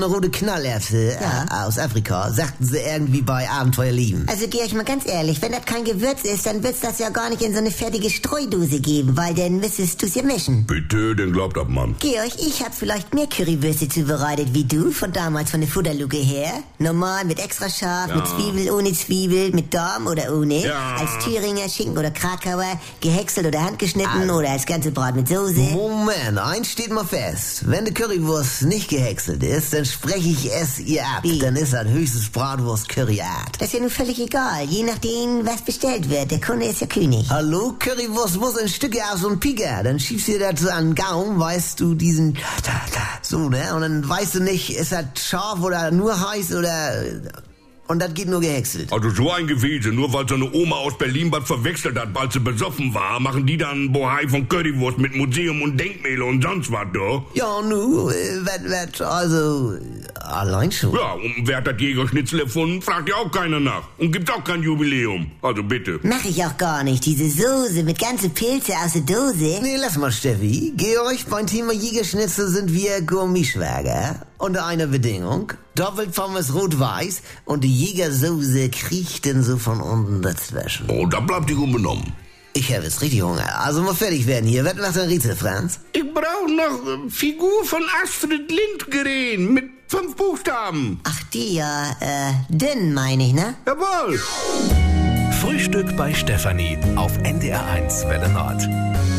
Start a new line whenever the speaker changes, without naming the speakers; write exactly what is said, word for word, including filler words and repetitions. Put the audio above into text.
eine rote Knallerbse
Ja.
äh, aus Afrika, sagten sie irgendwie bei Abenteuer lieben.
Also Georg, mal ganz ehrlich, wenn das kein Gewürz ist, dann wird's das ja gar nicht in so eine fertige Streudose geben, weil dann müsstest du's ja mischen.
Bitte, den glaubt ab, Mann.
Georg, ich hab vielleicht mehr Currywürste zubereitet wie du, von damals von der Futterluke her. Normal, mit extra scharf,
Ja.
mit Zwiebel, ohne Zwiebel, mit Darm oder ohne.
Ja.
Als Thüringer, Schinken oder Krakauer, gehäckselt oder handgeschnitten oder als ganze Brat mit Soße.
Moment, eins steht mal fest. Wenn die Currywurst nicht gehäckselt ist, dann spreche ich es ihr ab.
Wie?
Dann ist das höchstens Bratwurst-Curryart.
Das ist ja nun völlig egal, je nachdem, was bestellt wird. Der Kunde ist ja König.
Hallo, Currywurst muss in Stücke aus und Pika. Dann schiebst du das so an den Gaumen, weißt du, diesen... So, ne? Und dann weißt du nicht, ist das scharf oder nur heiß oder... Und das geht nur gehäckselt.
Also so ein Gewese, nur weil seine Oma aus Berlin was verwechselt hat, weil sie besoffen war, machen die dann Bohai von Currywurst mit Museum und Denkmäler und sonst was, da?
Ja, nu, äh, wird, wird, also, allein schon.
Ja, und wer hat das Jägerschnitzel erfunden, fragt ja auch keiner nach. Und gibt's auch kein Jubiläum. Also bitte.
Mach ich auch gar nicht. Diese Soße mit ganze Pilze aus der Dose.
Nee, lass mal, Steffi. Georg, beim Thema Jägerschnitzel sind wir Gourmetschwäger. Unter einer Bedingung. Doppelpommes rot-weiß und die Jägersoße kriecht denn so von unten dazwischen.
Oh, da bleibt die unbenommen.
Ich habe jetzt richtig Hunger. Also mal fertig werden hier. Was macht ein Rätsel, Franz?
Ich brauche noch äh, Figur von Astrid Lindgren mit fünf Buchstaben.
Ach, die ja, äh, dünn meine ich, ne?
Jawohl.
Frühstück bei Stefanie auf N D R eins Welle Nord.